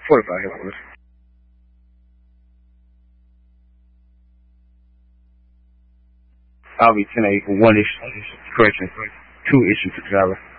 45 headquarters. I'll be 10-8 for 1 issue. Correction. 2 issues to driver.